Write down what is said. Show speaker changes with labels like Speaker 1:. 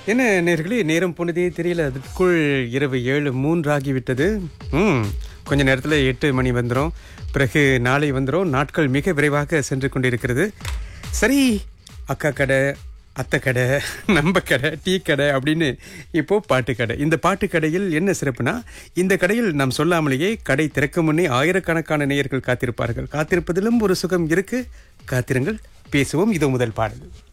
Speaker 1: என்ன நேர்களே, நேரம் போனதே தெரியல. அதுக்குள் இரவு 7:03 ஆகிவிட்டது. கொஞ்ச நேரத்தில் 8 மணி வந்துடும். பிறகு நாளை வந்துடும். நாட்கள் மிக விரைவாக சென்று கொண்டிருக்கிறது. சரி, அக்கா கடை, அத்தை கடை, நம்ம கடை, டீ கடை அப்படின்னு இப்போ பாட்டு கடை. இந்த பாட்டு கடையில் என்ன சிறப்புனா, இந்த கடையில் நாம் சொல்லாமலேயே கடை திறக்கும் முன்னே ஆயிரக்கணக்கான நேயர்கள் காத்திருப்பார்கள். காத்திருப்பதிலும் ஒரு சுகம் இருக்கு. காத்திருங்கள், பேசுவோம். இதோ முதல் பாடல்.